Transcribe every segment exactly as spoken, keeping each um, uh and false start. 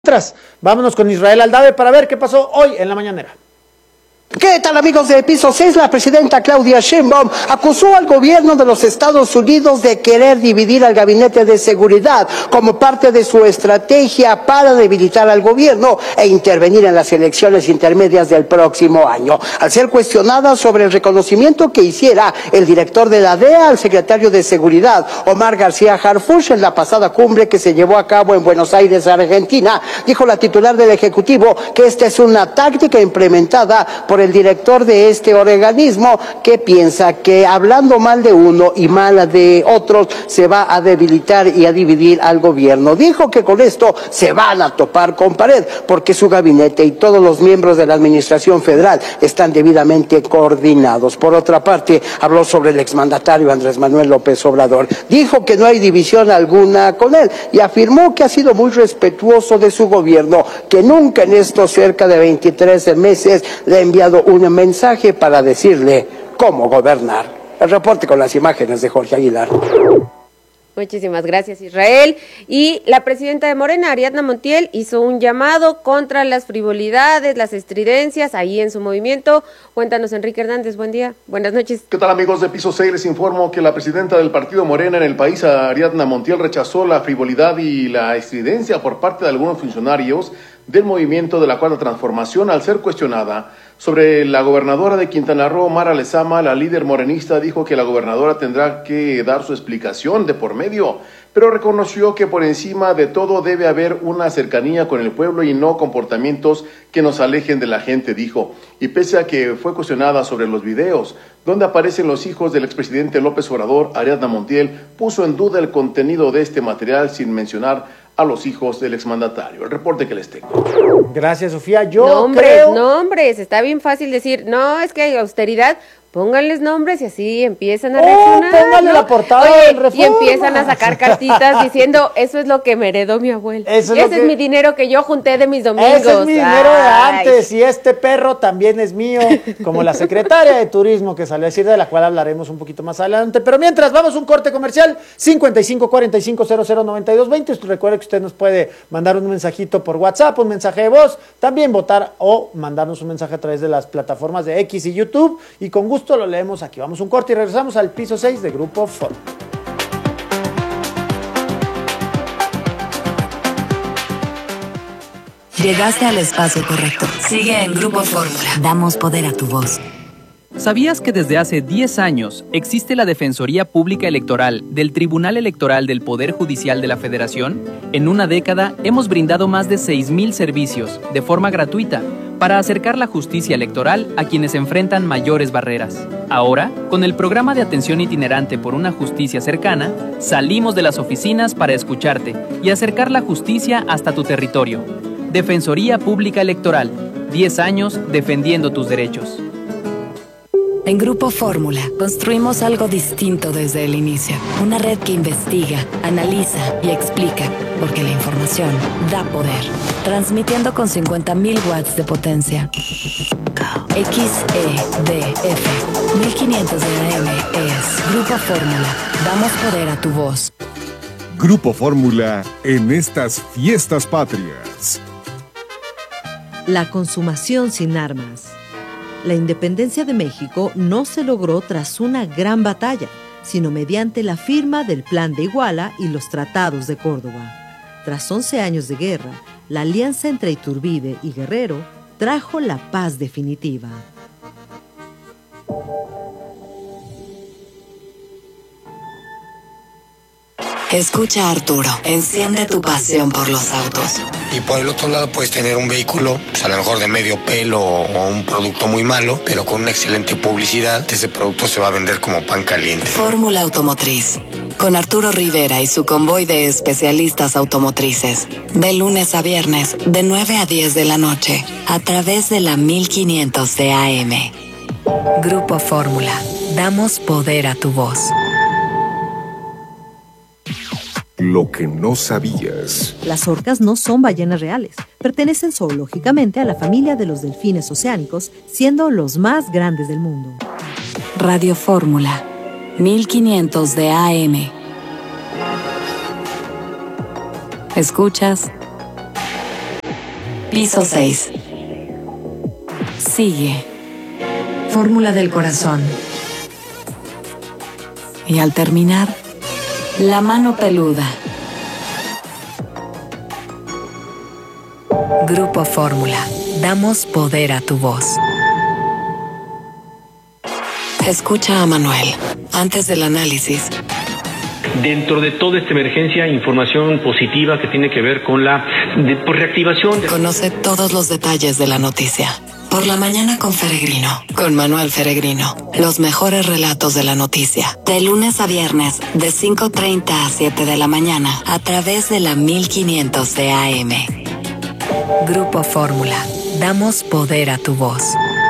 Tras, vámonos con Israel Aldave para ver qué pasó hoy en la mañanera. ¿Qué tal, amigos de Piso seis? La presidenta Claudia Sheinbaum acusó al gobierno de los Estados Unidos de querer dividir al gabinete de seguridad como parte de su estrategia para debilitar al gobierno e intervenir en las elecciones intermedias del próximo año. Al ser cuestionada sobre el reconocimiento que hiciera el director de la D E A al secretario de Seguridad, Omar García Harfuch, en la pasada cumbre que se llevó a cabo en Buenos Aires, Argentina, dijo la titular del Ejecutivo que esta es una táctica implementada por el director de este organismo, que piensa que hablando mal de uno y mal de otros se va a debilitar y a dividir al gobierno. Dijo que con esto se van a topar con pared, porque su gabinete y todos los miembros de la administración federal están debidamente coordinados. Por otra parte, habló sobre el exmandatario Andrés Manuel López Obrador. Dijo que no hay división alguna con él y afirmó que ha sido muy respetuoso de su gobierno, que nunca en estos cerca de veintitrés meses le ha enviado un mensaje para decirle cómo gobernar. El reporte con las imágenes de Jorge Aguilar. Muchísimas gracias, Israel. Y la presidenta de Morena, Ariadna Montiel, hizo un llamado contra las frivolidades, las estridencias ahí en su movimiento. Cuéntanos, Enrique Hernández, buen día, buenas noches. ¿Qué tal, amigos de Piso seis? Les informo que la presidenta del partido Morena en el país, Ariadna Montiel, rechazó la frivolidad y la estridencia por parte de algunos funcionarios del movimiento de la Cuarta Transformación al ser cuestionada sobre la gobernadora de Quintana Roo, Mara Lezama. La líder morenista dijo que la gobernadora tendrá que dar su explicación de por medio, pero reconoció que por encima de todo debe haber una cercanía con el pueblo y no comportamientos que nos alejen de la gente, dijo. Y pese a que fue cuestionada sobre los videos donde aparecen los hijos del expresidente López Obrador, Ariadna Montiel puso en duda el contenido de este material sin mencionar a los hijos del exmandatario. El reporte que les tengo. Gracias, Sofía. Yo nombres, creo... nombres, está bien fácil decir, no, es que hay austeridad. Pónganles nombres y así empiezan a oh, reaccionar. Pónganle ¿no? la portada Oye, del Reforma. Y empiezan a sacar cartitas diciendo, eso es lo que me heredó mi abuelo. Eso es Ese que... es mi dinero que yo junté de mis domingos. Ese es mi dinero de Ay. antes y este perro también es mío, como la secretaria de Turismo que salió a decir, de la cual hablaremos un poquito más adelante. Pero mientras, vamos a un corte comercial, cincuenta y cinco cuarenta y cinco cero cero noventa y dos veinte. Recuerde que usted nos puede mandar un mensajito por WhatsApp, un mensaje de voz, también votar o mandarnos un mensaje a través de las plataformas de X y YouTube y con gusto lo leemos aquí. Vamos a un corte y regresamos al Piso seis de Grupo Fórmula. Llegaste al espacio correcto. Sigue en Grupo Fórmula. Damos poder a tu voz. ¿Sabías que desde hace diez años existe la Defensoría Pública Electoral del Tribunal Electoral del Poder Judicial de la Federación? En una década hemos brindado más de seis mil servicios de forma gratuita para acercar la justicia electoral a quienes enfrentan mayores barreras. Ahora, con el programa de atención itinerante por una justicia cercana, salimos de las oficinas para escucharte y acercar la justicia hasta tu territorio. Defensoría Pública Electoral, diez años defendiendo tus derechos. En Grupo Fórmula construimos algo distinto desde el inicio. Una red que investiga, analiza y explica, porque la información da poder. Transmitiendo con cincuenta mil watts de potencia. X E D F mil quinientos de A M es Grupo Fórmula. Damos poder a tu voz. Grupo Fórmula en estas fiestas patrias. La consumación sin armas. La independencia de México no se logró tras una gran batalla, sino mediante la firma del Plan de Iguala y los Tratados de Córdoba. Tras once años de guerra, la alianza entre Iturbide y Guerrero trajo la paz definitiva. Escucha a Arturo, enciende tu pasión por los autos. Y por el otro lado puedes tener un vehículo, pues a lo mejor de medio pelo o un producto muy malo, pero con una excelente publicidad, ese producto se va a vender como pan caliente. Fórmula Automotriz, con Arturo Rivera y su convoy de especialistas automotrices. De lunes a viernes, de nueve a diez de la noche, a través de la mil quinientos de A M. Grupo Fórmula, damos poder a tu voz. Lo que no sabías. Las orcas no son ballenas reales. Pertenecen zoológicamente a la familia de los delfines oceánicos, siendo los más grandes del mundo. Radio Fórmula, mil quinientos de A M. Escuchas Piso seis. Sigue. Fórmula del corazón. Y al terminar, la mano peluda. Grupo Fórmula. Damos poder a tu voz. Escucha a Manuel antes del análisis. Dentro de toda esta emergencia, información positiva que tiene que ver con la de, pues, reactivación. De... Conoce todos los detalles de la noticia. Por la mañana con Feregrino, con Manuel Feregrino. Los mejores relatos de la noticia. De lunes a viernes, de cinco treinta a siete de la mañana, a través de la mil quinientos de A M. Grupo Fórmula. Damos poder a tu voz.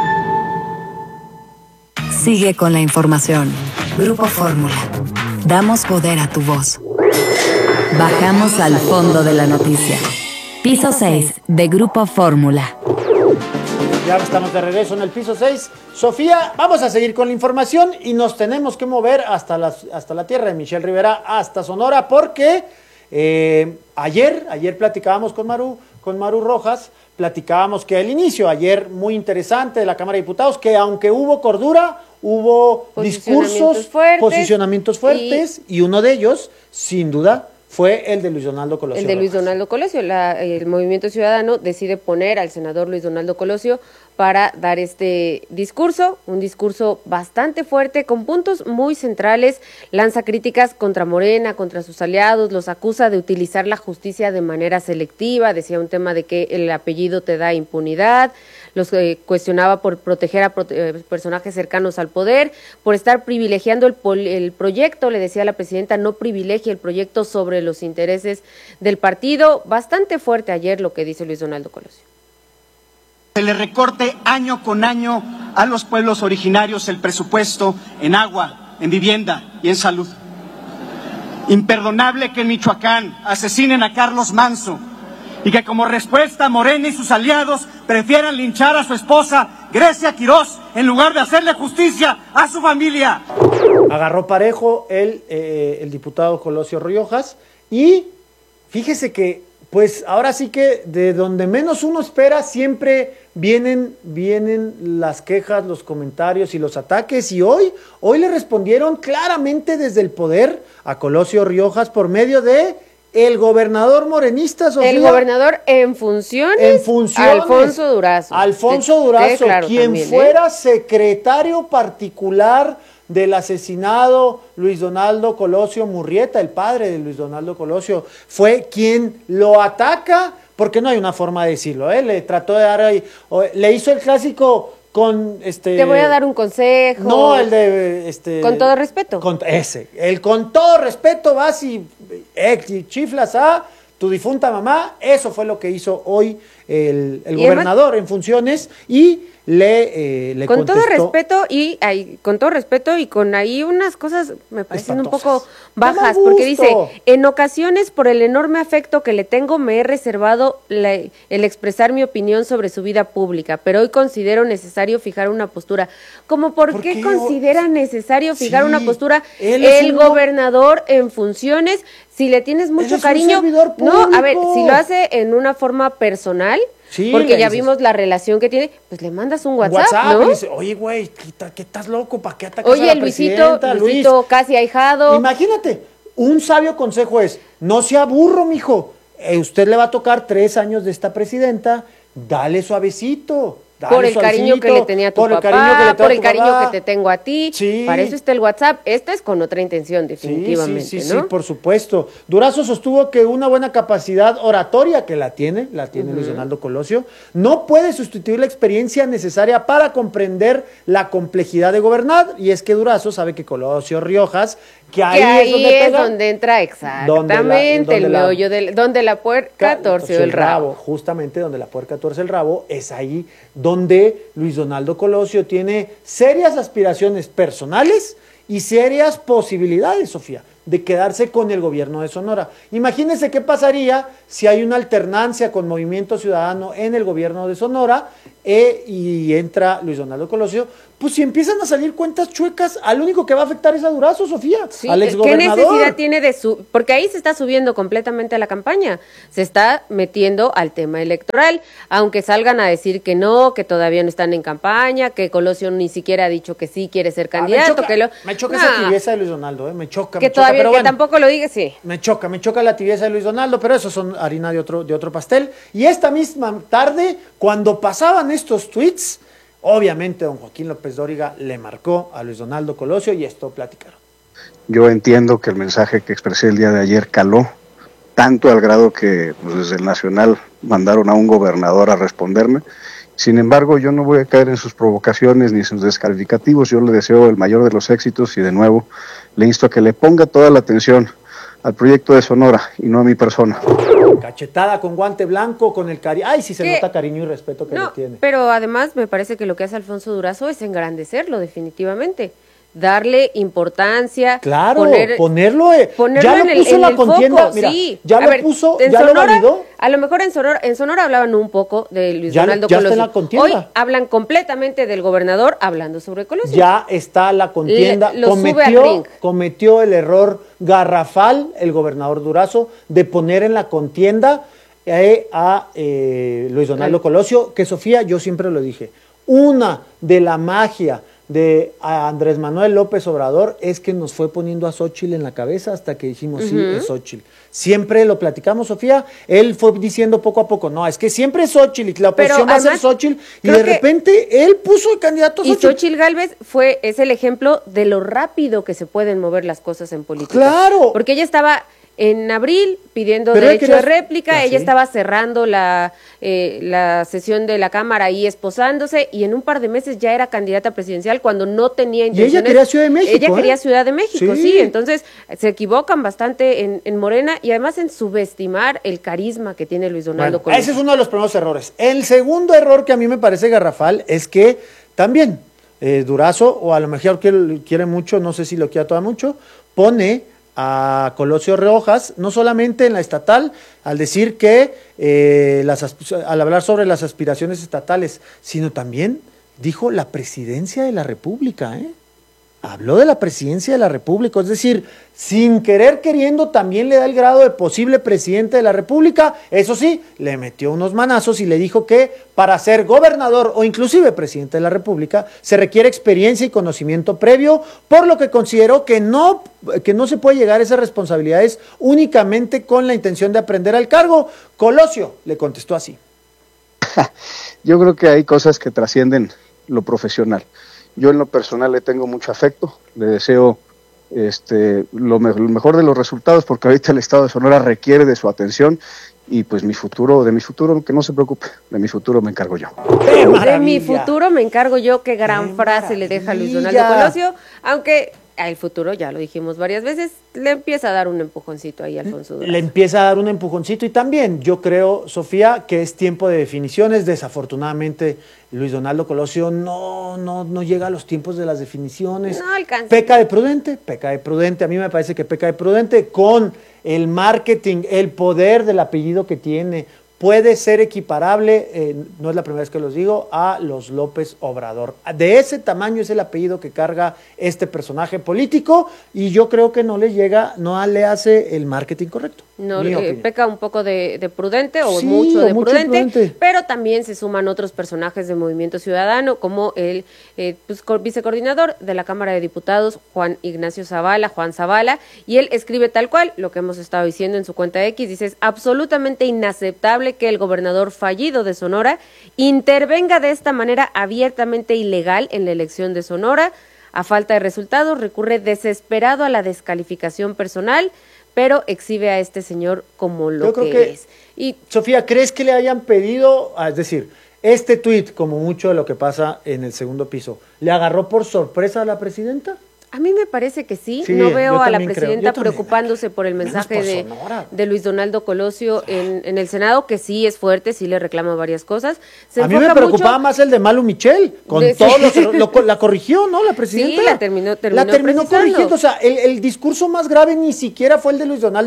Sigue con la información. Grupo Fórmula. Damos poder a tu voz. Bajamos al fondo de la noticia. Piso seis de Grupo Fórmula. Ya estamos de regreso en el piso seis. Sofía, vamos a seguir con la información y nos tenemos que mover hasta, las, hasta la tierra de Michelle Rivera, hasta Sonora, porque eh, ayer, ayer platicábamos con Maru, con Maru Rojas, platicábamos que el inicio ayer muy interesante de la Cámara de Diputados, que aunque hubo cordura, hubo discursos, fuertes, posicionamientos fuertes, y, y uno de ellos, sin duda, fue el de Luis Donaldo Colosio. El de Luis Rojas. Donaldo Colosio. La, el Movimiento Ciudadano decide poner al senador Luis Donaldo Colosio para dar este discurso, un discurso bastante fuerte, con puntos muy centrales, lanza críticas contra Morena, contra sus aliados, los acusa de utilizar la justicia de manera selectiva, decía un tema de que el apellido te da impunidad, los eh, cuestionaba por proteger a pro eh, personajes cercanos al poder, por estar privilegiando el, el proyecto, le decía a la presidenta, no privilegie el proyecto sobre los intereses del partido. Bastante fuerte ayer lo que dice Luis Donaldo Colosio. Se le recorte año con año a los pueblos originarios el presupuesto en agua, en vivienda y en salud. Imperdonable que en Michoacán asesinen a Carlos Manso y que como respuesta Morena y sus aliados prefieran linchar a su esposa Grecia Quirós en lugar de hacerle justicia a su familia. Agarró parejo el, eh, el diputado Colosio Riojas y fíjese que pues ahora sí que de donde menos uno espera siempre vienen, vienen las quejas, los comentarios y los ataques, y hoy, hoy le respondieron claramente desde el poder a Colosio Riojas por medio de el gobernador morenista, Sofía. El gobernador en funciones, en funciones Alfonso Durazo. Alfonso Durazo, claro, quien también, fuera ¿eh? secretario particular del asesinado Luis Donaldo Colosio Murrieta, el padre de Luis Donaldo Colosio, fue quien lo ataca, porque no hay una forma de decirlo, ¿eh? Le trató de dar ahí, le hizo el clásico con este... Te voy a dar un consejo. No, el de... este Con todo respeto. Con, ese, el con todo respeto vas y, eh, y chiflas a tu difunta mamá, eso fue lo que hizo hoy el, el gobernador en funciones y... Le, eh, le con contestó. todo respeto y ay, con todo respeto y con ahí unas cosas me parecen un poco bajas, porque dice, en ocasiones por el enorme afecto que le tengo me he reservado la, el expresar mi opinión sobre su vida pública, pero hoy considero necesario fijar una postura. ¿Cómo por, ¿Por qué, qué considera necesario fijar sí, una postura el gobernador en funciones? Si le tienes mucho cariño, no, a ver, si lo hace en una forma personal, sí, porque ya dices, vimos la relación que tiene, pues le mandas un WhatsApp, WhatsApp ¿no? Y dice, oye, güey, ¿qué, ¿qué estás loco? ¿Para qué atacas Oye, a la Luisito, presidenta, Luisito Luis? Casi ahijado. Imagínate, un sabio consejo es, no sea burro, mijo. Eh, usted le va a tocar tres años de esta presidenta, dale suavecito. Dale por el suavecito, cariño que le tenía a tu por papá, el cariño que le por el tu cariño papá. que te tengo a ti. Sí. Para eso está el WhatsApp. Esta es con otra intención, definitivamente, sí, sí, sí, ¿no? Sí, por supuesto. Durazo sostuvo que una buena capacidad oratoria, que la tiene, la tiene uh-huh. Luis Donaldo Colosio, no puede sustituir la experiencia necesaria para comprender la complejidad de gobernar. Y es que Durazo sabe que Colosio Riojas, que ahí, que ahí es, donde, es pega, donde entra exactamente donde la, donde el la, meollo, del, donde la puerca torció el rabo. rabo. Justamente donde la puerca tuerce el rabo, es ahí donde Luis Donaldo Colosio tiene serias aspiraciones personales y serias posibilidades, Sofía, de quedarse con el gobierno de Sonora. Imagínense qué pasaría si hay una alternancia con Movimiento Ciudadano en el gobierno de Sonora, eh, y entra Luis Donaldo Colosio, pues si empiezan a salir cuentas chuecas, al único que va a afectar es a Durazo, Sofía, sí, al exgobernador. ¿Qué necesidad tiene de su...? Porque ahí se está subiendo completamente a la campaña, se está metiendo al tema electoral, aunque salgan a decir que no, que todavía no están en campaña, que Colosio ni siquiera ha dicho que sí quiere ser candidato. Ah, me choca, que lo... me choca nah, esa tibieza de Luis Donaldo, eh, me choca, que me choca, todavía, pero que bueno, tampoco lo diga, sí. Me choca, me choca la tibieza de Luis Donaldo, pero eso son harina de otro, de otro pastel. Y esta misma tarde, cuando pasaban estos tweets, obviamente don Joaquín López Dóriga le marcó a Luis Donaldo Colosio y esto platicaron. Yo entiendo que el mensaje que expresé el día de ayer caló, tanto al grado que pues, desde el Nacional mandaron a un gobernador a responderme. Sin embargo, yo no voy a caer en sus provocaciones ni en sus descalificativos. Yo le deseo el mayor de los éxitos y de nuevo le insto a que le ponga toda la atención al proyecto de Sonora y no a mi persona. Cachetada con guante blanco, con el cariño. Ay, sí se ¿Qué? nota cariño y respeto que No, le tiene. pero además me parece que lo que hace Alfonso Durazo es engrandecerlo definitivamente, darle importancia, Claro, poner, ponerlo, eh, ponerlo ya en lo el, puso en en la el contienda, foco, mira, sí. ya A lo ver, puso, en ya lo Sonora, validó. A lo mejor en Sonora, en Sonora hablaban un poco de Luis Ya- Donaldo ya está en Colosio. la contienda. Hoy hablan completamente del gobernador hablando sobre Colosio. Ya está la contienda, Le- lo sube al cometió, ring. cometió el error garrafal el gobernador Durazo de poner en la contienda eh, a eh, Luis Donaldo Al- Colosio, que Sofía, yo siempre lo dije, una de la magia de a Andrés Manuel López Obrador es que nos fue poniendo a Xóchitl en la cabeza hasta que dijimos, sí, Ujú. es Xóchitl. Siempre lo platicamos, Sofía, él fue diciendo poco a poco, no, es que siempre es Xóchitl y la Pero oposición va a ser además, Xóchitl, y creo de que- repente él puso el candidato a Y Xóchitl. Xóchitl Gálvez fue, es el ejemplo de lo rápido que se pueden mover las cosas en política. ¡Claro! Porque ella estaba en abril pidiendo Pero él derecho quería- de réplica, Ah, ella sí. estaba cerrando la, eh, la sesión de la Cámara y esposándose, y en un par de meses ya era candidata presidencial cuando no tenía ella intenciones. quería Ciudad de México, Ella ¿eh? quería Ciudad de México, Sí. sí. Entonces se equivocan bastante en, en Morena y además en subestimar el carisma que tiene Luis Donaldo Bueno, Colosio. ese es uno de los primeros errores. El segundo error que a mí me parece garrafal es que también eh, Durazo, o a lo mejor quiere, quiere mucho, no sé si lo quiere todo mucho, pone a Colosio Riojas, no solamente en la estatal, al decir que, eh, las, asp- al hablar sobre las aspiraciones estatales, sino también dijo la presidencia de la República, ¿eh? Habló de la presidencia de la República, es decir, sin querer queriendo también le da el grado de posible presidente de la República. Eso sí, le metió unos manazos y le dijo que para ser gobernador o inclusive presidente de la República se requiere experiencia y conocimiento previo, por lo que consideró que no, que no se puede llegar a esas responsabilidades únicamente con la intención de aprender al cargo. Colosio le contestó así. Yo creo que hay cosas que trascienden lo profesional. Yo en lo personal le tengo mucho afecto, le deseo este, lo, me- lo mejor de los resultados porque ahorita el Estado de Sonora requiere de su atención y pues mi futuro, de mi futuro, que no se preocupe, de mi futuro me encargo yo. ¡Qué De mi maravilla! futuro me encargo yo, qué gran ¡Qué frase le deja Luis Donaldo maravilla! Colosio, aunque el futuro, ya lo dijimos varias veces, le empieza a dar un empujoncito ahí a Alfonso Durazo. Le empieza a dar un empujoncito y también yo creo, Sofía, que es tiempo de definiciones. Desafortunadamente, Luis Donaldo Colosio no, no, no llega a los tiempos de las definiciones. No alcanza. Peca de prudente, peca de prudente. A mí me parece que peca de prudente con el marketing, el poder del apellido que tiene. Puede ser equiparable, eh, no es la primera vez que los digo, a los López Obrador. De ese tamaño es el apellido que carga este personaje político y yo creo que no le llega, no le hace el marketing correcto. No, Mi eh, opinión. peca un poco de, de prudente o Sí, mucho o de mucho prudente, prudente. pero también se suman otros personajes de Movimiento Ciudadano, como el eh, pues, co- vicecoordinador de la Cámara de Diputados, Juan Ignacio Zavala, Juan Zavala, y él escribe tal cual lo que hemos estado diciendo en su cuenta X, dice, es absolutamente inaceptable que el gobernador fallido de Sonora intervenga de esta manera abiertamente ilegal en la elección de Sonora. A falta de resultados, recurre desesperado a la descalificación personal, pero exhibe a este señor como lo Yo creo que, que- es. Y Sofía, ¿crees que le hayan pedido, ah, es decir, este tuit, como mucho de lo que pasa en el segundo piso, le agarró por sorpresa a la presidenta? a mí me parece que sí, Sí, no veo yo a la también creo, presidenta yo también. preocupándose por el Menos mensaje por de, Sonora. de Luis Donaldo Colosio en, en el Senado, que sí es fuerte, sí le reclama varias cosas. Se A mí me enfoca preocupaba mucho- más el de Malu Michel, con De- todos sí. los errores, lo co- la corrigió, ¿no? La presidenta. Sí, la terminó- terminó La terminó precisando. corrigiendo, o sea, el, el discurso más grave ni siquiera fue el de Luis Donaldo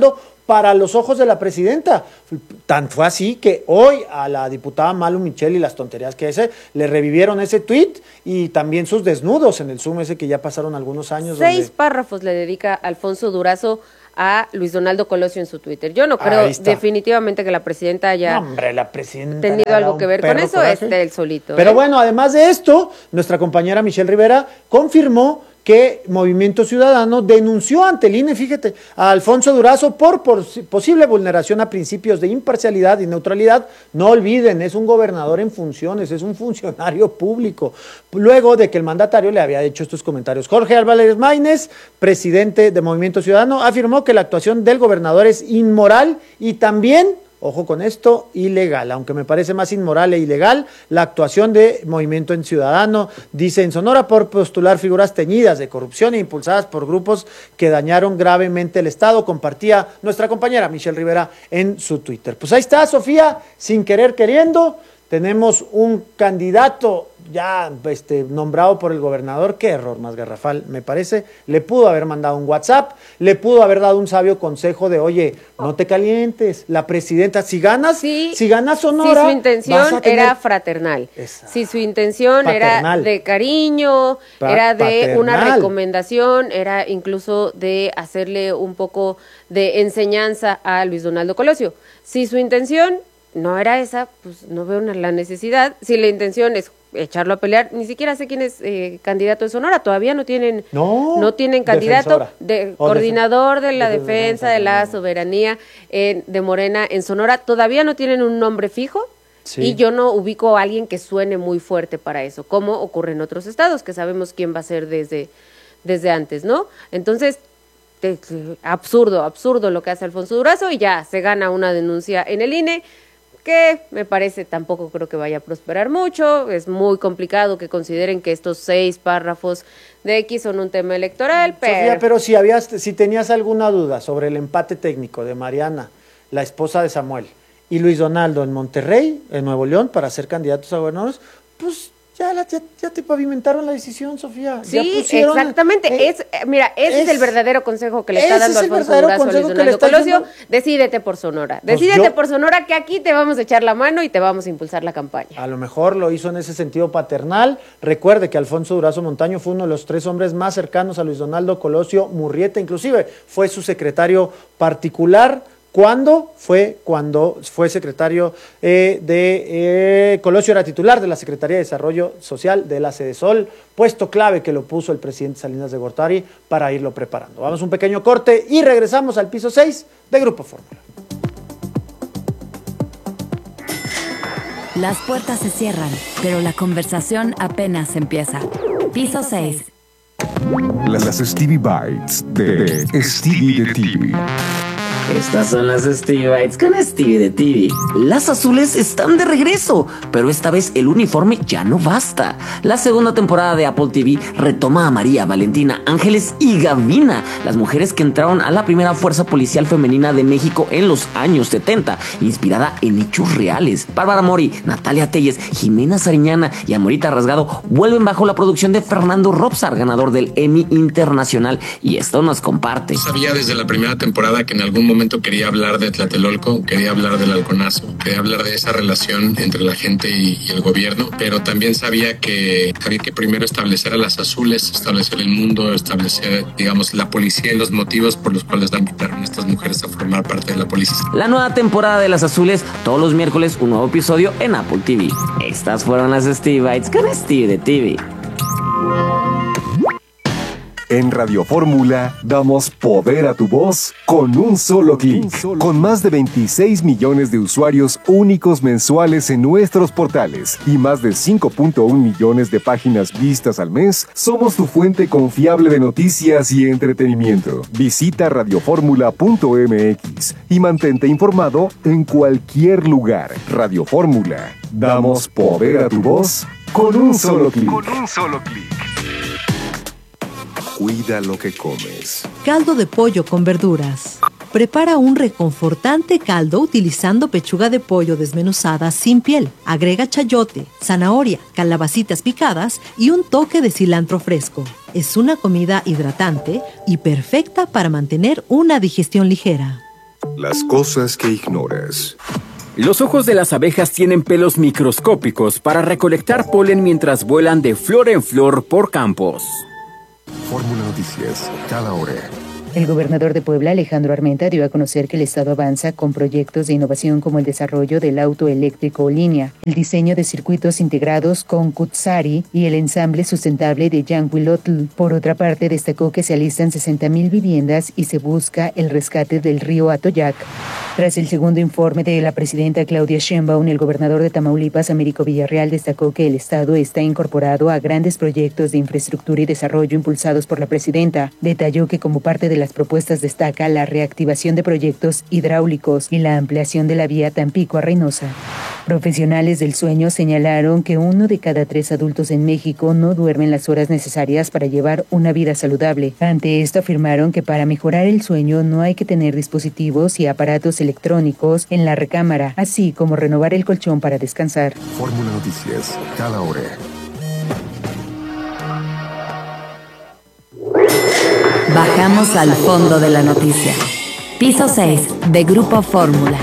para los ojos de la presidenta. Tan fue así que hoy a la diputada Malu Michel y las tonterías que ese, le revivieron ese tuit y también sus desnudos en el Zoom ese que ya pasaron algunos años. Seis donde... párrafos le dedica Alfonso Durazo a Luis Donaldo Colosio en su Twitter. Yo no creo definitivamente que la presidenta haya no, hombre, la presidenta tenido algo que ver con eso, coraje. este el solito. Pero ¿eh? bueno, además de esto, nuestra compañera Michelle Rivera confirmó que Movimiento Ciudadano denunció ante el I N E, fíjate, a Alfonso Durazo por, por posible vulneración a principios de imparcialidad y neutralidad. No olviden, es un gobernador en funciones, es un funcionario público, luego de que el mandatario le había hecho estos comentarios. Jorge Álvarez Maínez, presidente de Movimiento Ciudadano, afirmó que la actuación del gobernador es inmoral y también, ojo con esto, ilegal, aunque me parece más inmoral e ilegal la actuación de Movimiento en Ciudadano, dice en Sonora, por postular figuras teñidas de corrupción e impulsadas por grupos que dañaron gravemente el Estado, compartía nuestra compañera Michelle Rivera en su Twitter. Pues ahí está, Sofía, sin querer queriendo, tenemos un candidato ya este, nombrado por el gobernador. Qué error más garrafal, me parece. Le pudo haber mandado un WhatsApp, le pudo haber dado un sabio consejo de, oye, no te calientes, la presidenta, si ganas, sí, si ganas Sonora, si su intención tener... era fraternal, Esa. si su intención paternal. era de cariño, Pa era de paternal. una recomendación, era incluso de hacerle un poco de enseñanza a Luis Donaldo Colosio. Si su intención no era esa, pues no veo una, la necesidad. Si la intención es echarlo a pelear, ni siquiera sé quién es eh, candidato de Sonora, todavía no tienen no, no tienen candidato, de, o coordinador de la de defensa, defensa de la soberanía eh, de Morena en Sonora, todavía no tienen un nombre fijo. Sí. Y yo no ubico a alguien que suene muy fuerte para eso, como ocurre en otros estados, que sabemos quién va a ser desde, desde antes, ¿no? Entonces, te, te, absurdo, absurdo lo que hace Alfonso Durazo, y ya se gana una denuncia en el I N E, que me parece tampoco creo que vaya a prosperar mucho. Es muy complicado que consideren que estos seis párrafos de X son un tema electoral, pero... Sofía, pero si, habías, si tenías alguna duda sobre el empate técnico de Mariana, la esposa de Samuel, y Luis Donaldo en Monterrey, en Nuevo León, para ser candidatos a gobernadores, pues ya, la, ya, ya te pavimentaron la decisión, Sofía. Sí, ya pusieron, exactamente. Eh, es, mira, ese es, es el verdadero consejo que le está dando Alfonso Durazo a Luis Donaldo Colosio. Diciendo... Decídete por Sonora. Pues Decídete yo... por Sonora, que aquí te vamos a echar la mano y te vamos a impulsar la campaña. A lo mejor lo hizo en ese sentido paternal. Recuerde que Alfonso Durazo Montaño fue uno de los tres hombres más cercanos a Luis Donaldo Colosio Murrieta, inclusive fue su secretario particular. ¿Cuándo? Fue cuando fue secretario eh, de eh, Colosio, era titular de la Secretaría de Desarrollo Social de la Sedesol, puesto clave que lo puso el presidente Salinas de Gortari para irlo preparando. Vamos a un pequeño corte y regresamos al piso seis de Grupo Fórmula. Las puertas se cierran, pero la conversación apenas empieza. Piso seis. Las Stevie Bites de, de Stevie de T V. Estas son las Stevie Bites con Stevie de T V. Las azules están de regreso, pero esta vez el uniforme ya no basta. La segunda temporada de Apple T V retoma a María, Valentina, Ángeles y Gavina, las mujeres que entraron a la primera fuerza policial femenina de México en los años setenta, inspirada en hechos reales. Bárbara Mori, Natalia Telles, Jimena Sariñana y Amorita Rasgado vuelven bajo la producción de Fernando Robsar, ganador del Emmy Internacional, y esto nos comparte. Sabía desde la primera temporada que en algún momento momento quería hablar de Tlatelolco, quería hablar del halconazo, quería hablar de esa relación entre la gente y, y el gobierno, pero también sabía que había que primero establecer a las azules, establecer el mundo, establecer, digamos, la policía y los motivos por los cuales invitaron a estas mujeres a formar parte de la policía. La nueva temporada de Las Azules, todos los miércoles un nuevo episodio en Apple T V. Estas fueron las Stevie Bites con Stevie de T V. En Radio Fórmula damos poder a tu voz con un solo clic. Con más de veintiséis millones de usuarios únicos mensuales en nuestros portales y más de cinco punto uno millones de páginas vistas al mes, somos tu fuente confiable de noticias y entretenimiento. Visita radio fórmula punto m x y mantente informado en cualquier lugar. Radio Fórmula, damos poder a tu voz con un solo clic. Con un solo clic. Cuida lo que comes. Caldo de pollo con verduras. Prepara un reconfortante caldo utilizando pechuga de pollo desmenuzada sin piel. Agrega chayote, zanahoria, calabacitas picadas y un toque de cilantro fresco. Es una comida hidratante y perfecta para mantener una digestión ligera. Las cosas que ignoras. Los ojos de las abejas tienen pelos microscópicos para recolectar polen mientras vuelan de flor en flor por campos. Fórmula Noticias, cada hora. El gobernador de Puebla, Alejandro Armenta, dio a conocer que el Estado avanza con proyectos de innovación como el desarrollo del auto eléctrico línea, el diseño de circuitos integrados con Kutsari y el ensamble sustentable de Yanguilotl. Por otra parte, destacó que se alistan sesenta mil viviendas y se busca el rescate del río Atoyac. Tras el segundo informe de la presidenta Claudia Sheinbaum, el gobernador de Tamaulipas, Américo Villarreal, destacó que el Estado está incorporado a grandes proyectos de infraestructura y desarrollo impulsados por la presidenta. Detalló que como parte de las propuestas destaca la reactivación de proyectos hidráulicos y la ampliación de la vía Tampico a Reynosa. Profesionales del sueño señalaron que uno de cada tres adultos en México no duermen las horas necesarias para llevar una vida saludable. Ante esto afirmaron que para mejorar el sueño no hay que tener dispositivos y aparatos electrónicos en la recámara, así como renovar el colchón para descansar. Fórmula Noticias, cada hora. Bajamos al fondo de la noticia. Piso seis de Grupo Fórmula.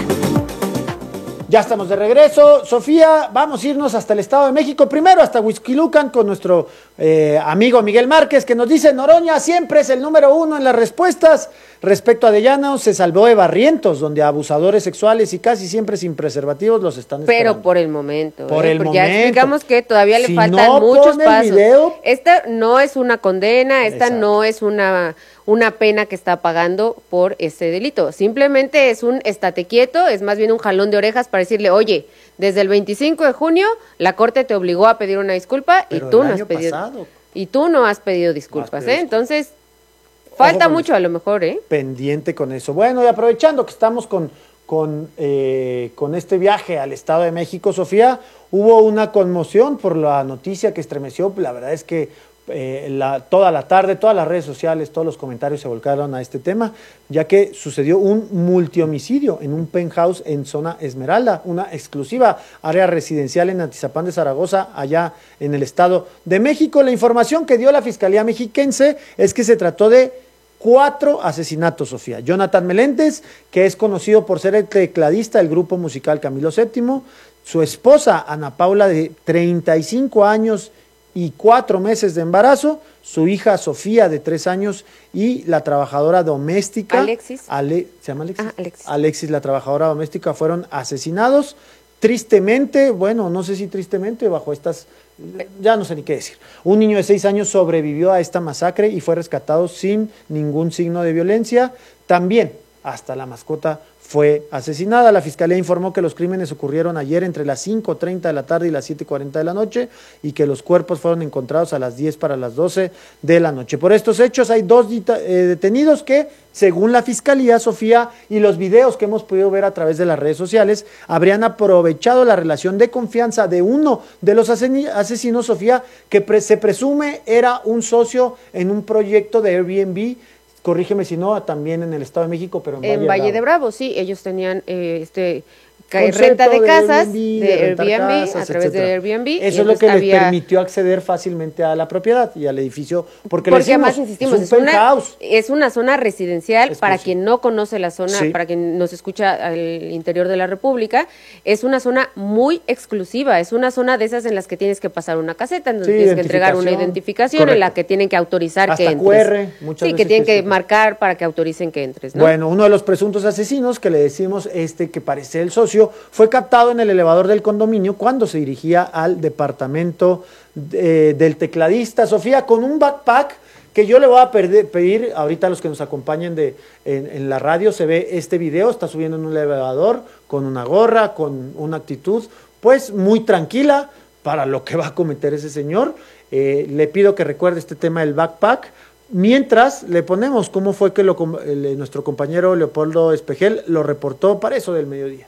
Ya estamos de regreso. Sofía, vamos a irnos hasta el Estado de México. Primero hasta Huixquilucan con nuestro eh, amigo Miguel Márquez, que nos dice: Noroña siempre es el número uno en las respuestas. Respecto a Arellano, se salvó de Barrientos, donde abusadores sexuales y casi siempre sin preservativos los están esperando. Pero por el momento. Por ¿eh? el Porque momento. Ya explicamos que todavía le si faltan no muchos pone pasos. El video, esta no es una condena, esta Exacto. no es una, una pena que está pagando por ese delito. Simplemente es un estate quieto, es más bien un jalón de orejas para decirle: oye, desde el veinticinco de junio la Corte te obligó a pedir una disculpa Pero y tú el no año has pedido pasado. y tú no has pedido disculpas, pedido ¿eh? Entonces falta mucho a lo mejor, ¿eh? Pendiente con eso. Bueno, y aprovechando que estamos con, con, eh, con este viaje al Estado de México, Sofía, hubo una conmoción por la noticia que estremeció. La verdad es que eh, la, toda la tarde, todas las redes sociales, todos los comentarios se volcaron a este tema, ya que sucedió un multihomicidio en un penthouse en zona Esmeralda, una exclusiva área residencial en Atizapán de Zaragoza, allá en el Estado de México. La información que dio la Fiscalía Mexiquense es que se trató de cuatro asesinatos, Sofía. Jonathan Meléndez, que es conocido por ser el tecladista del grupo musical Camilo séptimo, su esposa Ana Paula, de treinta y cinco años y cuatro meses de embarazo, su hija Sofía, de tres años, y la trabajadora doméstica Alexis. Ale, ¿se llama Alexis? Ah, Alexis. Alexis, la trabajadora doméstica, fueron asesinados. Tristemente, bueno, no sé si tristemente, bajo estas, ya no sé ni qué decir. Un niño de seis años sobrevivió a esta masacre y fue rescatado sin ningún signo de violencia. También, hasta la mascota fue asesinada. La Fiscalía informó que los crímenes ocurrieron ayer entre las cinco treinta de la tarde y las siete cuarenta de la noche y que los cuerpos fueron encontrados a las diez para las doce de la noche. Por estos hechos hay dos eh, detenidos que, según la Fiscalía, Sofía, y los videos que hemos podido ver a través de las redes sociales, habrían aprovechado la relación de confianza de uno de los asesinos, Sofía, que pre- se presume era un socio en un proyecto de Airbnb. Corrígeme si no, también en el Estado de México, pero en, En Valle, Valle de de Bravo. Bravo, sí, ellos tenían eh, este ca- Concepto renta de de casas, Airbnb, de, de rentar Airbnb, casas, a través etcétera. de Airbnb. y Eso es lo entonces que les había- permitió acceder fácilmente a la propiedad y al edificio, porque, Porque le decimos, además insistimos, es es, un una, penthouse. es una zona residencial. Exclusivo. Para quien no conoce la zona, Sí. para quien nos escucha al interior de la República, es una zona muy exclusiva, es una zona de esas en las que tienes que pasar una caseta, en donde Sí, tienes que entregar una identificación. identificación, en la Correcto. que tienen que autorizar Hasta que entres. Q R, muchas sí, veces que tienen que que sí. marcar para que autoricen que entres, ¿no? Bueno, uno de los presuntos asesinos, que le decimos este que parece el socio, fue captado en el elevador del condominio cuando se dirigía al departamento de- del tecladista, Sofía, con un backpack que yo le voy a perder- pedir ahorita a los que nos acompañen de, en, en la radio. Se ve este video, está subiendo en un elevador con una gorra, con una actitud pues muy tranquila para lo que va a cometer ese señor. Eh, le pido que recuerde este tema del backpack. Mientras le ponemos cómo fue que lo, el, nuestro compañero Leopoldo Espejel lo reportó para eso del mediodía.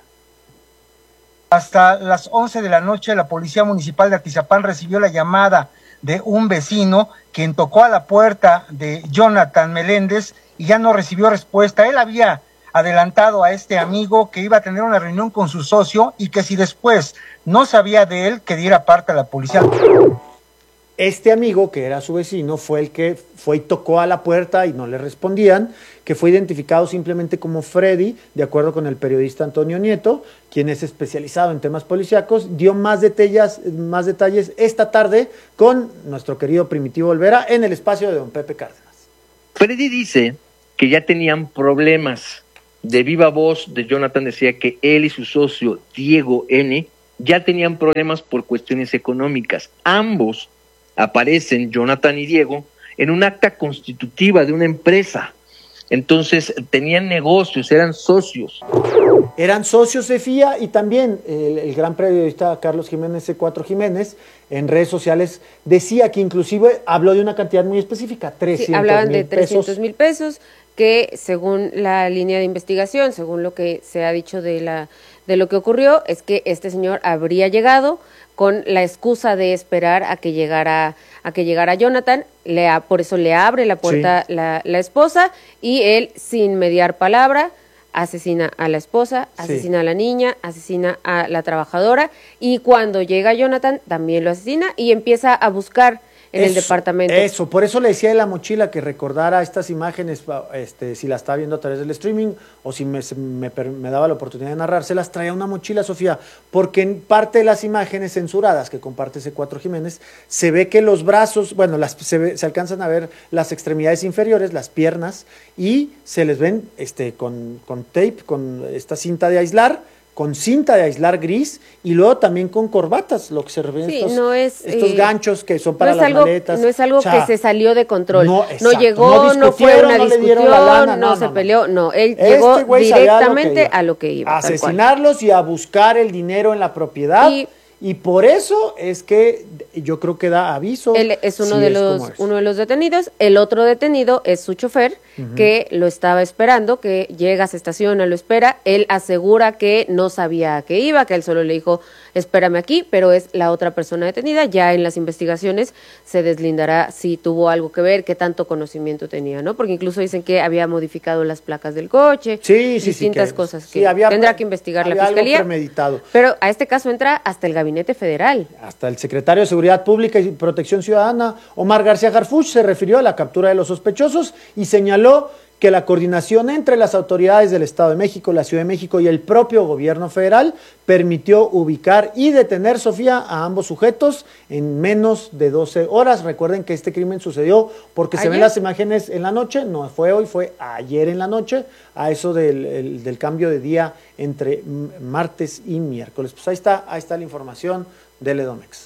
Hasta las once de la noche, la Policía Municipal de Atizapán recibió la llamada de un vecino quien tocó a la puerta de Jonathan Meléndez y ya no recibió respuesta. Él había adelantado a este amigo que iba a tener una reunión con su socio y que si después no sabía de él, que diera parte a la policía. Este amigo, que era su vecino, fue el que fue y tocó a la puerta y no le respondían, que fue identificado simplemente como Freddy, de acuerdo con el periodista Antonio Nieto, quien es especializado en temas policíacos, dio más detalles, más detalles esta tarde con nuestro querido Primitivo Olvera en el espacio de don Pepe Cárdenas. Freddy dice que ya tenían problemas. De viva voz de Jonathan decía que él y su socio Diego N. ya tenían problemas por cuestiones económicas. Ambos aparecen, Jonathan y Diego, en un acta constitutiva de una empresa. Entonces tenían negocios, eran socios. Eran socios de F I A y también el, el gran periodista Carlos Jiménez C cuatro Jiménez en redes sociales decía que inclusive habló de una cantidad muy específica, trescientos sí, hablaban mil de trescientos mil pesos, que según la línea de investigación, según lo que se ha dicho de la de lo que ocurrió, es que este señor habría llegado con la excusa de esperar a que llegara a que llegara Jonathan, le a, por eso le abre la puerta sí. la, la esposa y él, sin mediar palabra, asesina a la esposa, asesina sí. a la niña, asesina a la trabajadora y cuando llega Jonathan también lo asesina y empieza a buscar en eso, el departamento. Eso, por eso le decía de la mochila que recordara estas imágenes, este, si la estaba viendo a través del streaming o si me, me, me daba la oportunidad de narrárselas, traía una mochila, Sofía, porque en parte de las imágenes censuradas que comparte C cuatro Jiménez, se ve que los brazos, bueno, las, se, ve, se alcanzan a ver las extremidades inferiores, las piernas, y se les ven este, con, con tape, con esta cinta de aislar, con cinta de aislar gris y luego también con corbatas, lo que se refiere sí, estos, no es, estos eh, ganchos que son para no es las algo, maletas. No es algo o sea, que se salió de control. No, no llegó, no, no fue una no discusión, lana, no, no se no, peleó, no, él este llegó directamente a lo que iba. A asesinarlos y a buscar el dinero en la propiedad. Y, y por eso es que yo creo que da aviso. Él es uno, si de, es los, es. uno de los detenidos. El otro detenido es su chofer, uh-huh. que lo estaba esperando, que llega, se estaciona, lo espera. Él asegura que no sabía a qué iba, que él solo le dijo, espérame aquí, pero es la otra persona detenida. Ya en las investigaciones se deslindará si tuvo algo que ver, qué tanto conocimiento tenía, ¿no? Porque incluso dicen que había modificado las placas del coche, sí, sí, distintas sí, que, cosas sí, que había, tendrá que investigar la fiscalía. Algo premeditado. Pero a este caso entra hasta el Gabinete Federal. Hasta el secretario de Seguridad Pública y Protección Ciudadana, Omar García Harfuch, se refirió a la captura de los sospechosos y señaló que la coordinación entre las autoridades del Estado de México, la Ciudad de México y el propio gobierno federal permitió ubicar y detener, Sofía, a ambos sujetos en menos de doce horas. Recuerden que este crimen sucedió porque ¿Ayer? se ven las imágenes en la noche, no fue hoy, fue ayer en la noche, a eso del, el, del cambio de día entre martes y miércoles. Pues ahí está, ahí está la información del Edomex.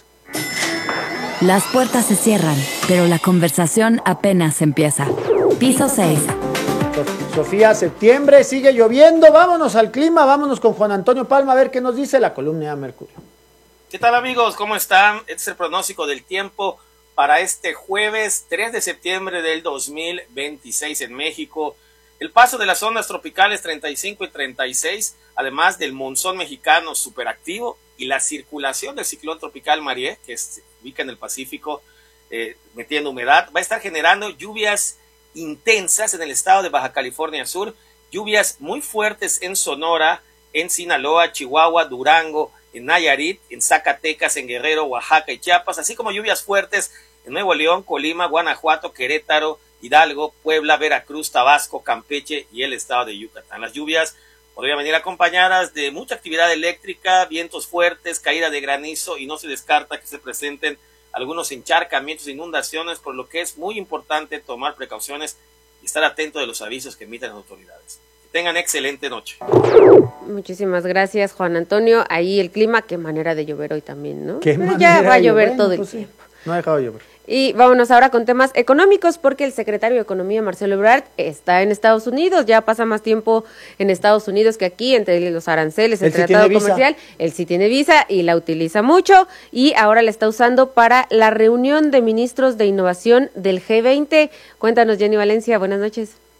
Las puertas se cierran, pero la conversación apenas empieza. Piso seis. Sofía, septiembre, sigue lloviendo, vámonos al clima, vámonos con Juan Antonio Palma a ver qué nos dice la columna de Mercurio. ¿Qué tal amigos? ¿Cómo están? Este es el pronóstico del tiempo para este jueves tres de septiembre del dos mil veintiséis en México. El paso de las ondas tropicales treinta y cinco y treinta y seis, además del monzón mexicano superactivo y la circulación del ciclón tropical Marié, que se ubica en el Pacífico, eh, metiendo humedad, va a estar generando lluvias intensas en el estado de Baja California Sur, lluvias muy fuertes en Sonora, en Sinaloa, Chihuahua, Durango, en Nayarit, en Zacatecas, en Guerrero, Oaxaca y Chiapas, así como lluvias fuertes en Nuevo León, Colima, Guanajuato, Querétaro, Hidalgo, Puebla, Veracruz, Tabasco, Campeche y el estado de Yucatán. Las lluvias podrían venir acompañadas de mucha actividad eléctrica, vientos fuertes, caída de granizo y no se descarta que se presenten algunos encharcamientos e inundaciones, por lo que es muy importante tomar precauciones y estar atento de los avisos que emiten las autoridades. Que tengan excelente noche. Muchísimas gracias, Juan Antonio. Ahí el clima, qué manera de llover hoy también, ¿no? ¿Qué Pero ya va a llover bueno, todo el pues tiempo. Sí, no ha dejado de llover. Y vámonos ahora con temas económicos, porque el secretario de Economía, Marcelo Ebrard, está en Estados Unidos, ya pasa más tiempo en Estados Unidos que aquí, entre los aranceles, el tratado comercial, él sí tiene visa y la utiliza mucho, y ahora la está usando para la reunión de ministros de innovación del G veinte. Cuéntanos, Jenny Valencia, buenas noches.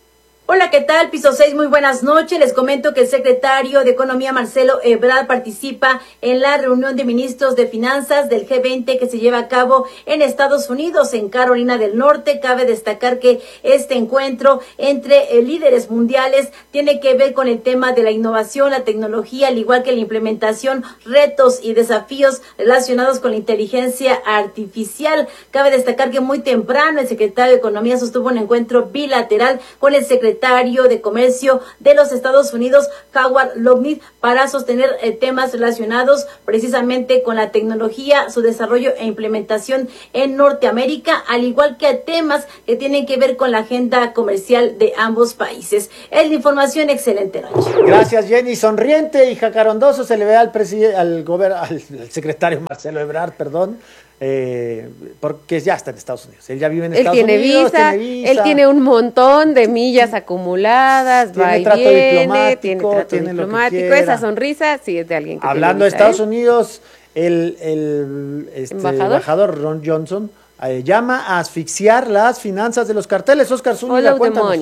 Hola, ¿qué tal? Piso seis, muy buenas noches. Les comento que el secretario de Economía, Marcelo Ebrard, participa en la reunión de ministros de Finanzas del G veinte que se lleva a cabo en Estados Unidos, en Carolina del Norte. Cabe destacar que este encuentro entre eh, líderes mundiales tiene que ver con el tema de la innovación, la tecnología, al igual que la implementación, retos y desafíos relacionados con la inteligencia artificial. Cabe destacar que muy temprano el secretario de Economía sostuvo un encuentro bilateral con el secretario de Comercio de los Estados Unidos, Howard Lutnick, para sostener eh, temas relacionados precisamente con la tecnología, su desarrollo e implementación en Norteamérica, al igual que temas que tienen que ver con la agenda comercial de ambos países. Es la información, excelente noche. Gracias, Jenny. Sonriente y jacarondoso se le ve al, al, gober al, al secretario Marcelo Ebrard, perdón. Eh, porque ya está en Estados Unidos, él ya vive en él Estados tiene Unidos, visa, tiene visa, él tiene un montón de millas acumuladas, tiene va y trato viene, diplomático, tiene trato tiene diplomático, lo que esa sonrisa sí es de alguien que hablando de tiene visa, Estados ¿eh? Unidos, el, el este, ¿Embajador? embajador Ron Johnson eh, llama a asfixiar las finanzas de los carteles. Oscar Zúñiga, cuéntanos.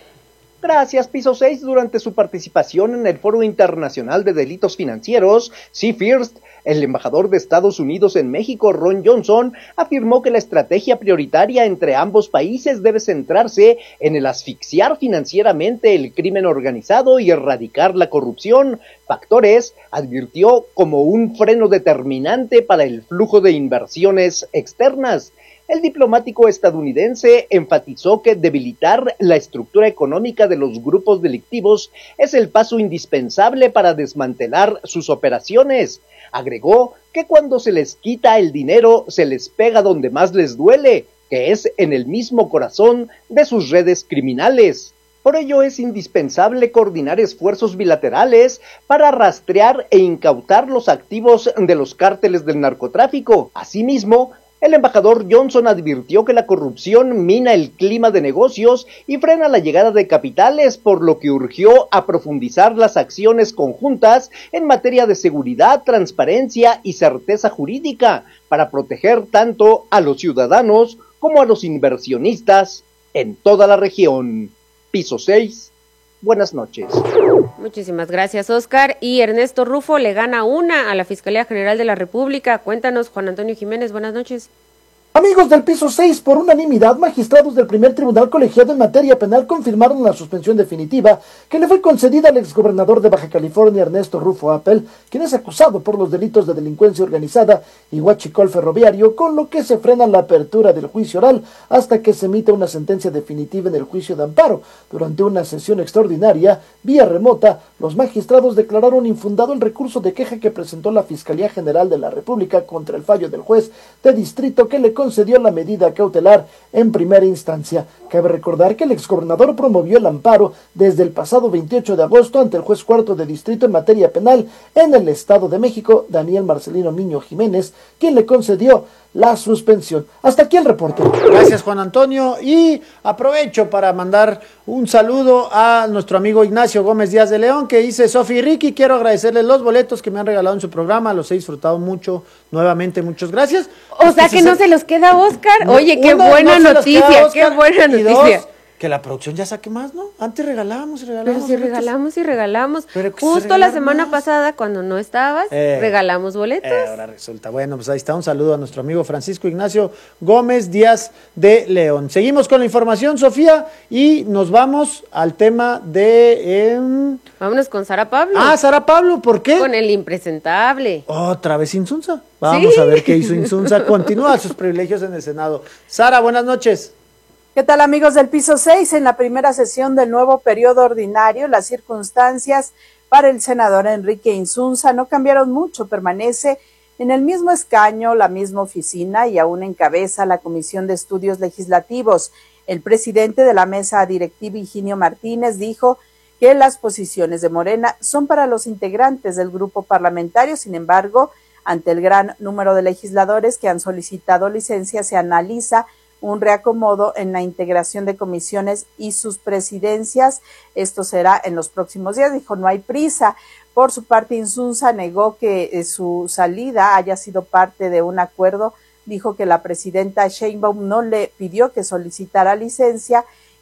Gracias, Piso seis. Durante su participación en el Foro Internacional de Delitos Financieros, C-First, el embajador de Estados Unidos en México, Ron Johnson, afirmó que la estrategia prioritaria entre ambos países debe centrarse en el asfixiar financieramente el crimen organizado y erradicar la corrupción, factores, advirtió, como un freno determinante para el flujo de inversiones externas. El diplomático estadounidense enfatizó que debilitar la estructura económica de los grupos delictivos es el paso indispensable para desmantelar sus operaciones. Agregó que cuando se les quita el dinero, se les pega donde más les duele, que es en el mismo corazón de sus redes criminales. Por ello es indispensable coordinar esfuerzos bilaterales para rastrear e incautar los activos de los cárteles del narcotráfico. Asimismo, el embajador Johnson advirtió que la corrupción mina el clima de negocios y frena la llegada de capitales, por lo que urgió a profundizar las acciones conjuntas en materia de seguridad, transparencia y certeza jurídica para proteger tanto a los ciudadanos como a los inversionistas en toda la región. Piso seis. Buenas noches. Muchísimas gracias, Oscar. Y Ernesto Rufo le gana una a la Fiscalía General de la República. Cuéntanos, Juan Antonio Jiménez, buenas noches. Amigos del Piso seis, por unanimidad, magistrados del primer tribunal colegiado en materia penal confirmaron la suspensión definitiva que le fue concedida al exgobernador de Baja California, Ernesto Rufo Appel, quien es acusado por los delitos de delincuencia organizada y huachicol ferroviario, con lo que se frena la apertura del juicio oral hasta que se emita una sentencia definitiva en el juicio de amparo. Durante una sesión extraordinaria, vía remota, los magistrados declararon infundado el recurso de queja que presentó la Fiscalía General de la República contra el fallo del juez de distrito que le concedió la medida cautelar en primera instancia. Cabe recordar que el exgobernador promovió el amparo desde el pasado veintiocho de agosto ante el juez cuarto de distrito en materia penal en el Estado de México, Daniel Marcelino Miño Jiménez, quien le concedió la suspensión. Hasta aquí el reporte. Gracias, Juan Antonio, y aprovecho para mandar un saludo a nuestro amigo Ignacio Gómez Díaz de León, que dice: Sofi y Ricky, quiero agradecerles los boletos que me han regalado en su programa, los he disfrutado mucho, nuevamente, muchas gracias. O sea, que no se los queda Oscar. Oye, qué buena noticia, qué buena noticia. Que la producción ya saque más, ¿no? Antes regalábamos y Pero regalábamos. si regalamos y regalamos. Pero Justo la semana pasada, cuando no estabas, Eh, regalamos boletos. Eh, ahora resulta. Bueno, pues ahí está. Un saludo a nuestro amigo Francisco Ignacio Gómez Díaz de León. Seguimos con la información, Sofía, y nos vamos al tema de... Eh... Vámonos con Sara Pablo. Ah, Sara Pablo, ¿por qué? Con el impresentable. Otra vez Insunza. Vamos ¿Sí? a ver qué hizo Insunza. Continúa sus privilegios en el Senado. Sara, buenas noches. ¿Qué tal, amigos del Piso seis? En la primera sesión del nuevo periodo ordinario, las circunstancias para el senador Enrique Insunza no cambiaron mucho. Permanece en el mismo escaño, la misma oficina y aún encabeza la Comisión de Estudios Legislativos. El presidente de la mesa directiva, Higinio Martínez, dijo que las posiciones de Morena son para los integrantes del grupo parlamentario. Sin embargo, ante el gran número de legisladores que han solicitado licencia, se analiza un reacomodo en la integración de comisiones y sus presidencias. Esto será en los próximos días. Dijo, no hay prisa. Por su parte, Insunza negó que eh, su salida haya sido parte de un acuerdo. Dijo que la presidenta Sheinbaum no le pidió que solicitara licencia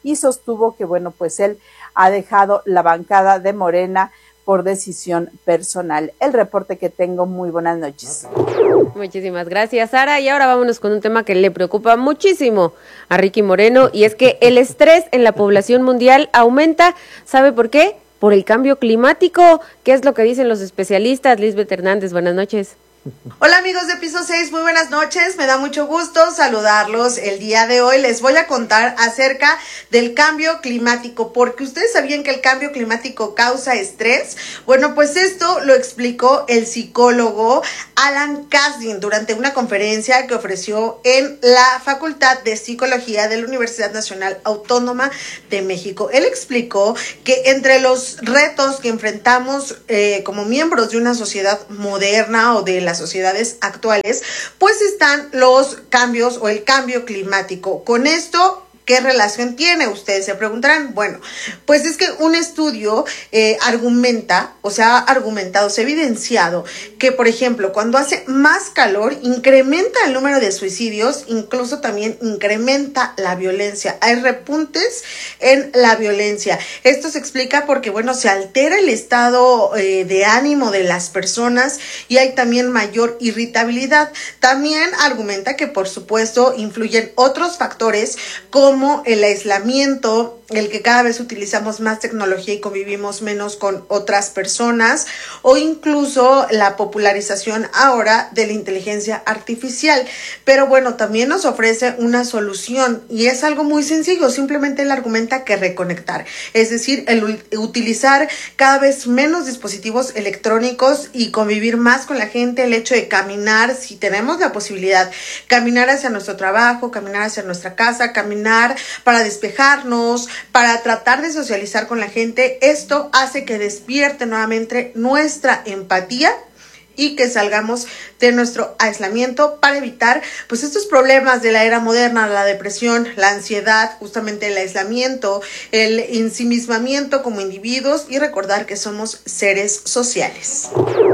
y sostuvo que, bueno, pues él ha dejado la bancada de Morena por decisión personal. El reporte que tengo, muy buenas noches. Muchísimas gracias, Sara. Y ahora vámonos con un tema que le preocupa muchísimo a Ricky Moreno, y es que el estrés en la población mundial aumenta. ¿Sabe por qué? Por el cambio climático. ¿Qué es lo que dicen los especialistas? Lisbeth Hernández, buenas noches. Hola amigos de Piso seis, muy buenas noches, me da mucho gusto saludarlos. El día de hoy les voy a contar acerca del cambio climático, porque ustedes sabían que el cambio climático causa estrés. Bueno, pues esto lo explicó el psicólogo Alan Kasdin durante una conferencia que ofreció en la Facultad de Psicología de la Universidad Nacional Autónoma de México. Él explicó que entre los retos que enfrentamos eh, como miembros de una sociedad moderna o de la las sociedades actuales, pues están los cambios o el cambio climático. Con esto, ¿qué relación tiene? Ustedes se preguntarán. Bueno, pues es que un estudio eh, argumenta, o sea, ha argumentado, se ha evidenciado que, por ejemplo, cuando hace más calor, incrementa el número de suicidios, incluso también incrementa la violencia. Hay repuntes en la violencia. Esto se explica porque, bueno, se altera el estado eh, de ánimo de las personas y hay también mayor irritabilidad. También argumenta que, por supuesto, influyen otros factores como como el aislamiento, el que cada vez utilizamos más tecnología y convivimos menos con otras personas, o incluso la popularización ahora de la inteligencia artificial. Pero bueno, también nos ofrece una solución y es algo muy sencillo. Simplemente él argumenta que reconectar, es decir, el utilizar cada vez menos dispositivos electrónicos y convivir más con la gente, el hecho de caminar, si tenemos la posibilidad, caminar hacia nuestro trabajo, caminar hacia nuestra casa, caminar para despejarnos, para tratar de socializar con la gente. Esto hace que despierte nuevamente nuestra empatía y que salgamos de nuestro aislamiento para evitar pues estos problemas de la era moderna, la depresión, la ansiedad, justamente el aislamiento, el ensimismamiento como individuos, y recordar que somos seres sociales.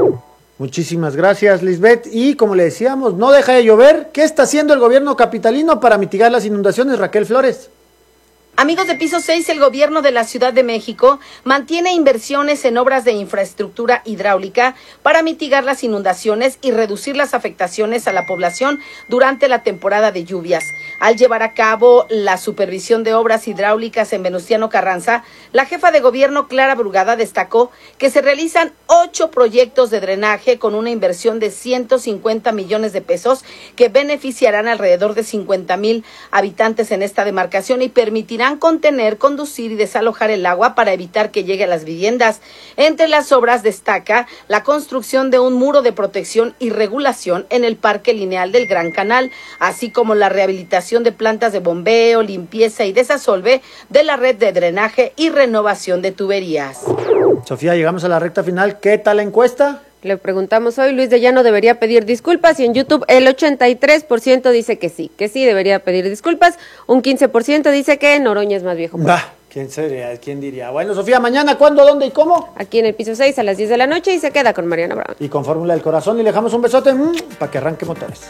Muchísimas gracias, Lisbeth. Y como le decíamos, no deja de llover. ¿Qué está haciendo el gobierno capitalino para mitigar las inundaciones? Raquel Flores. Amigos de Piso seis, el gobierno de la Ciudad de México mantiene inversiones en obras de infraestructura hidráulica para mitigar las inundaciones y reducir las afectaciones a la población durante la temporada de lluvias. Al llevar a cabo la supervisión de obras hidráulicas en Venustiano Carranza, la jefa de gobierno Clara Brugada destacó que se realizan ocho proyectos de drenaje con una inversión de ciento cincuenta millones de pesos que beneficiarán alrededor de cincuenta mil habitantes en esta demarcación y permitirán contener, conducir y desalojar el agua para evitar que llegue a las viviendas. Entre las obras destaca la construcción de un muro de protección y regulación en el Parque Lineal del Gran Canal, así como la rehabilitación de plantas de bombeo, limpieza y desasolve de la red de drenaje y renovación de tuberías. Sofía, llegamos a la recta final. ¿Qué tal la encuesta? Le preguntamos hoy, Luis de Llano debería pedir disculpas, y en YouTube el ochenta y tres por ciento dice que sí, que sí debería pedir disculpas, un quince por ciento dice que Noroña es más viejo. Bah, ¿quién sería? ¿Quién diría? Bueno, Sofía, mañana, ¿cuándo, dónde y cómo? Aquí en el Piso seis a las diez de la noche y se queda con Mariana Brown. Y con Fórmula del Corazón, y le dejamos un besote mmm, para que arranque motores.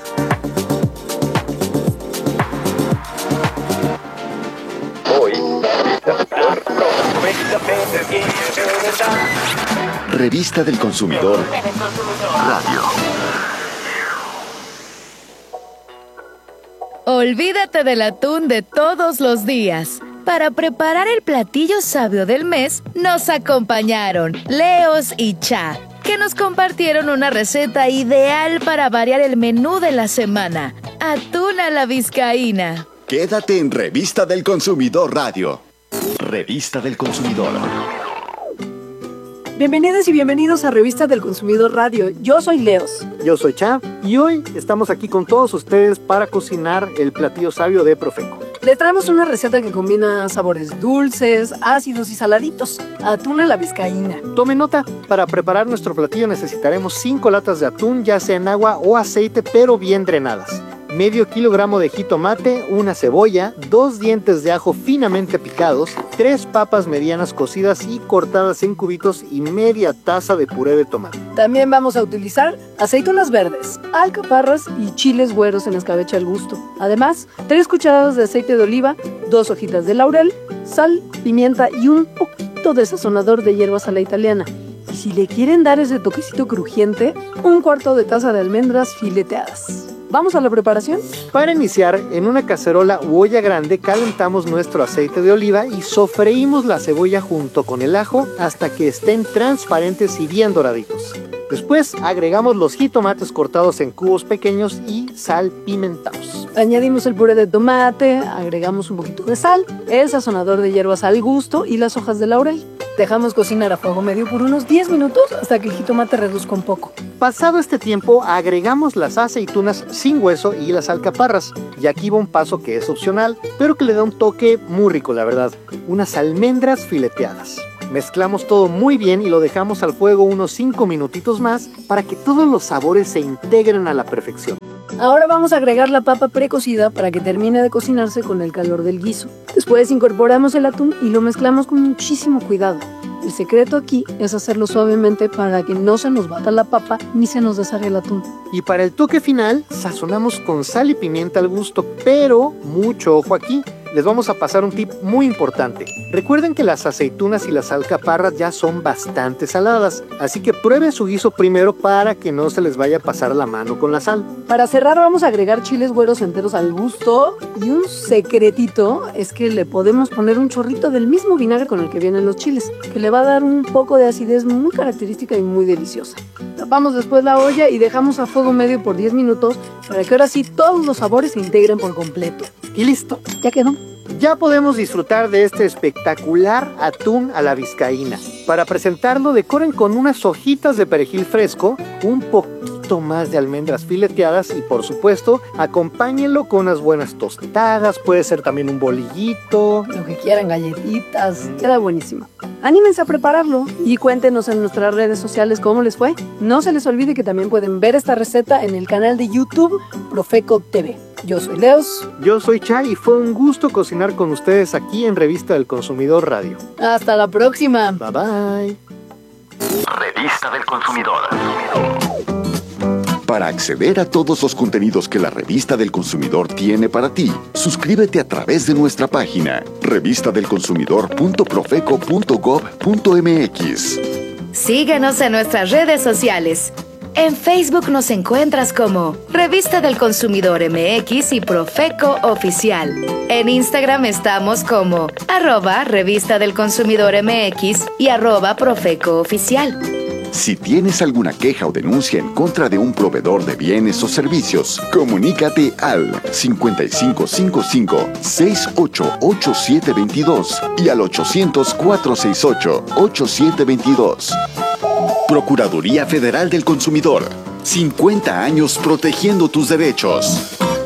Hoy, Revista del Consumidor Radio. Olvídate del atún de todos los días. Para preparar el platillo sabio del mes, nos acompañaron Leos y Cha, que nos compartieron una receta ideal para variar el menú de la semana: atún a la vizcaína. Quédate en Revista del Consumidor Radio. Revista del Consumidor. Bienvenidas y bienvenidos a Revista del Consumidor Radio. Yo soy Leos. Yo soy Cha y hoy estamos aquí con todos ustedes para cocinar el platillo sabio de Profeco. Les traemos una receta que combina sabores dulces, ácidos y saladitos. Atún a la vizcaína. Tome nota, para preparar nuestro platillo necesitaremos cinco latas de atún, ya sea en agua o aceite, pero bien drenadas. Medio kilogramo de jitomate, una cebolla, dos dientes de ajo finamente picados, tres papas medianas cocidas y cortadas en cubitos y media taza de puré de tomate. También vamos a utilizar aceitunas verdes, alcaparras y chiles güeros en escabeche al gusto. Además, tres cucharadas de aceite de oliva, dos hojitas de laurel, sal, pimienta y un poquito de sazonador de hierbas a la italiana. Y si le quieren dar ese toquecito crujiente, un cuarto de taza de almendras fileteadas. ¿Vamos a la preparación? Para iniciar, en una cacerola u olla grande calentamos nuestro aceite de oliva y sofreímos la cebolla junto con el ajo hasta que estén transparentes y bien doraditos. Después agregamos los jitomates cortados en cubos pequeños y salpimentados. Añadimos el puré de tomate, agregamos un poquito de sal, el sazonador de hierbas al gusto y las hojas de laurel. Dejamos cocinar a fuego medio por unos diez minutos hasta que el jitomate reduzca un poco. Pasado este tiempo, agregamos las aceitunas sin hueso y las alcaparras. Y aquí va un paso que es opcional, pero que le da un toque muy rico, la verdad. Unas almendras fileteadas. Mezclamos todo muy bien y lo dejamos al fuego unos cinco minutitos más para que todos los sabores se integren a la perfección. Ahora vamos a agregar la papa precocida para que termine de cocinarse con el calor del guiso. Después incorporamos el atún y lo mezclamos con muchísimo cuidado. El secreto aquí es hacerlo suavemente para que no se nos bata la papa ni se nos deshaga el atún. Y para el toque final, sazonamos con sal y pimienta al gusto, pero mucho ojo aquí. Les vamos a pasar un tip muy importante. Recuerden que las aceitunas y las alcaparras ya son bastante saladas, así que prueben su guiso primero para que no se les vaya a pasar la mano con la sal. Para cerrar vamos a agregar chiles güeros enteros al gusto y un secretito es que le podemos poner un chorrito del mismo vinagre con el que vienen los chiles, que le va a dar un poco de acidez muy característica y muy deliciosa. Tapamos después la olla y dejamos a fuego medio por diez minutos para que ahora sí todos los sabores se integren por completo. Y listo, ya quedó. Ya podemos disfrutar de este espectacular atún a la vizcaína. Para presentarlo, decoren con unas hojitas de perejil fresco, un poquito más de almendras fileteadas y, por supuesto, acompáñenlo con unas buenas tostadas. Puede ser también un bolillito, lo que quieran, galletitas. Queda buenísimo. Anímense a prepararlo y cuéntenos en nuestras redes sociales cómo les fue. No se les olvide que también pueden ver esta receta en el canal de YouTube Profeco T V. Yo soy Leos. Yo soy Chay y fue un gusto cocinar con ustedes aquí en Revista del Consumidor Radio. Hasta la próxima. Bye bye. Revista del Consumidor. Para acceder a todos los contenidos que la Revista del Consumidor tiene para ti, suscríbete a través de nuestra página revista del consumidor punto profeco punto gob punto mx. Síguenos en nuestras redes sociales. En Facebook nos encuentras como Revista del Consumidor M X y Profeco Oficial. En Instagram estamos como arroba Revista del Consumidor M X y arroba Profeco Oficial. Si tienes alguna queja o denuncia en contra de un proveedor de bienes o servicios, comunícate al cincuenta y cinco cincuenta y cinco, sesenta y ocho, ochenta y siete veintidós y al ochocientos, cuatrocientos sesenta y ocho, ochenta y siete veintidós. Procuraduría Federal del Consumidor. cincuenta años protegiendo tus derechos.